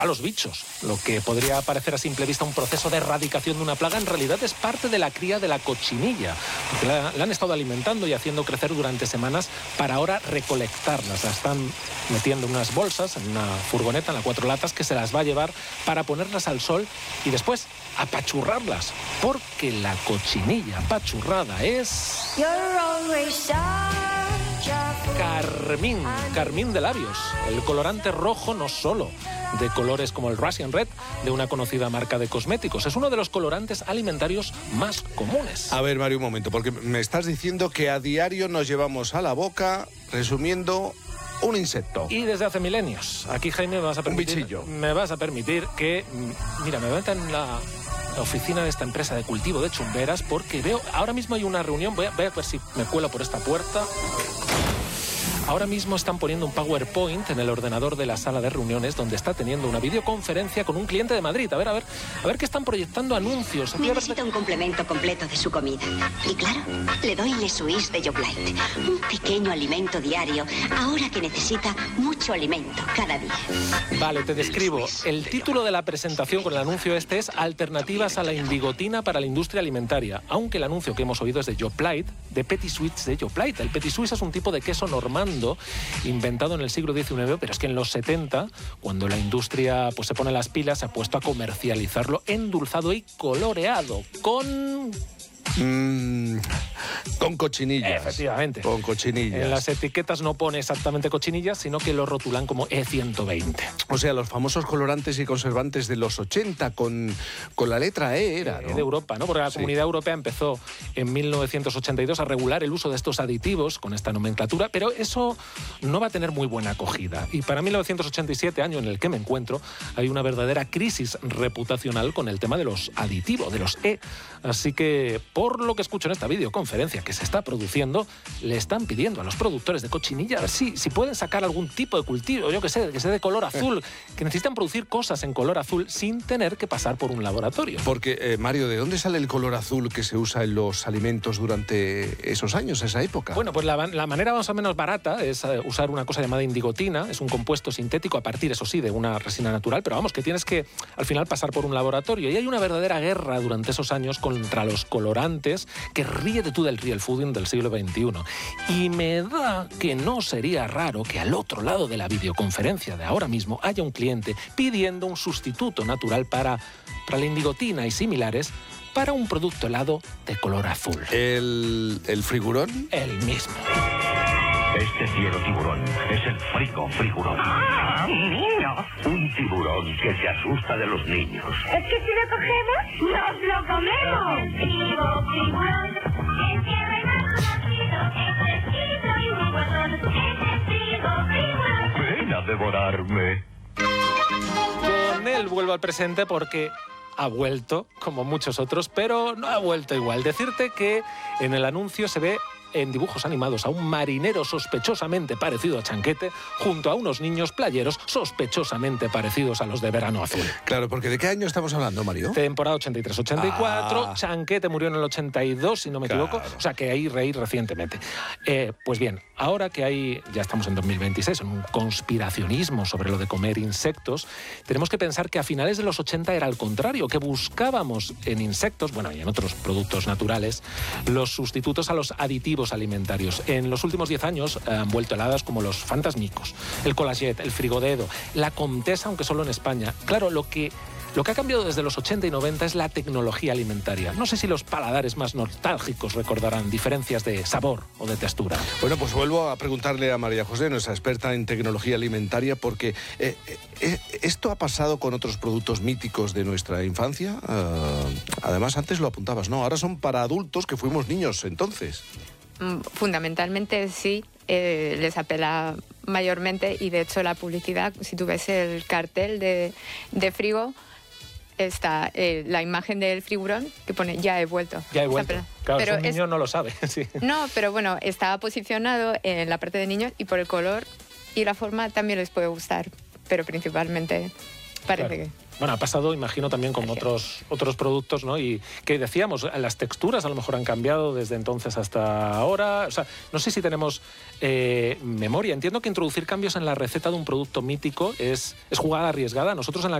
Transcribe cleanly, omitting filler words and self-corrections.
a los bichos. Lo que podría parecer a simple vista un proceso de erradicación de una plaga, en realidad es parte de la cría de la cochinilla, porque la han estado alimentando y haciendo crecer durante semanas para ahora recolectarlas. La están metiendo en unas bolsas, en una furgoneta, en las 4 latas, que se las va a llevar para ponerlas al sol y después apachurrarlas, porque la cochinilla apachurrada es carmín de labios. El colorante rojo no solo de colores como el Russian Red de una conocida marca de cosméticos, es uno de los colorantes alimentarios más comunes. A ver, Mario, un momento, porque me estás diciendo que a diario nos llevamos a la boca, resumiendo, un insecto. Y desde hace milenios. Aquí, Jaime, me vas a permitir que, mira, me metan en la oficina de esta empresa de cultivo de chumberas, porque veo, ahora mismo hay una reunión, voy a ver si me cuelo por esta puerta. Ahora mismo están poniendo un PowerPoint en el ordenador de la sala de reuniones donde está teniendo una videoconferencia con un cliente de Madrid. A ver qué están proyectando anuncios. Necesita un complemento completo de su comida. Y claro, le doy Le Suisse de Yoplait. Un pequeño alimento diario, ahora que necesita mucho alimento cada día. Vale, te describo. El título de la presentación con el anuncio es Alternativas a la indigotina para la industria alimentaria. Aunque el anuncio que hemos oído es de Yoplait, de Petit Suisse de Yoplait. El Petit Suisse es un tipo de queso normando inventado en el siglo XIX, pero es que en los 70, cuando la industria pues se pone las pilas, se ha puesto a comercializarlo endulzado y coloreado con cochinillas. Efectivamente. Con cochinillas. En las etiquetas no pone exactamente cochinillas, sino que lo rotulan como E120. O sea, los famosos colorantes y conservantes de los 80 con la letra E era, ¿no? De Europa, ¿no? Porque la Comunidad Europea empezó en 1982 a regular el uso de estos aditivos con esta nomenclatura, pero eso no va a tener muy buena acogida. Y para 1987, año en el que me encuentro, hay una verdadera crisis reputacional con el tema de los aditivos, de los E. Así que, por lo que escucho en esta videoconferencia que se está produciendo, le están pidiendo a los productores de cochinilla a ver si pueden sacar algún tipo de cultivo, yo que sé de color azul, que necesitan producir cosas en color azul sin tener que pasar por un laboratorio. Porque, Mario, ¿de dónde sale el color azul que se usa en los alimentos durante esos años, esa época? Bueno, pues la manera más o menos barata es usar una cosa llamada indigotina. Es un compuesto sintético a partir, eso sí, de una resina natural, pero vamos, que tienes que al final pasar por un laboratorio. Y hay una verdadera guerra durante esos años contra los colorantes que ríete tú del real fooding del siglo XXI. Y me da que no sería raro que al otro lado de la videoconferencia de ahora mismo haya un cliente pidiendo un sustituto natural para la indigotina y similares para un producto helado de color azul. ¿El frigurón? El mismo. Este cielo tiburón es el frigurón. ¡Ah, un niño! Un tiburón que se asusta de los niños. ¿Es que si lo cogemos, nos lo comemos? Tiburón, en tierra y mar conocido, es fresquito y muy guatón, es tiburón. Ven a devorarme. Con él vuelvo al presente porque ha vuelto, como muchos otros, pero no ha vuelto igual. Decirte que en el anuncio se ve en dibujos animados a un marinero sospechosamente parecido a Chanquete junto a unos niños playeros sospechosamente parecidos a los de Verano Azul. Claro, porque ¿de qué año estamos hablando, Mario? Temporada 83-84, Chanquete murió en el 82, si no me equivoco, o sea que ahí reí recientemente. Pues bien, ahora que ya estamos en 2026, en un conspiracionismo sobre lo de comer insectos, tenemos que pensar que a finales de los 80 era al contrario, que buscábamos en insectos, bueno, y en otros productos naturales, los sustitutos a los aditivos alimentarios. En los últimos 10 años han vuelto heladas como los fantasmicos, el Collaget, el Frigodedo, la Comtesa, aunque solo en España. Claro, lo que ha cambiado desde los 80 y 90 es la tecnología alimentaria. No sé si los paladares más nostálgicos recordarán diferencias de sabor o de textura. Bueno, pues vuelvo a preguntarle a María José, nuestra experta en tecnología alimentaria, porque ¿esto ha pasado con otros productos míticos de nuestra infancia? Además, antes lo apuntabas, ¿no? Ahora son para adultos que fuimos niños entonces. Fundamentalmente sí, les apela mayormente y de hecho la publicidad, si tú ves el cartel de Frigo, está la imagen del frigurón que pone ya he vuelto. Ya he vuelto. Claro, pero un niño no lo sabe. Sí. No, pero bueno, está posicionado en la parte de niños y por el color y la forma también les puede gustar, pero principalmente Parece Claro. que... Bueno, ha pasado, imagino, también con otros productos, ¿no? Y que decíamos, las texturas a lo mejor han cambiado desde entonces hasta ahora. O sea, no sé si tenemos memoria. Entiendo que introducir cambios en la receta de un producto mítico es jugada arriesgada. Nosotros en la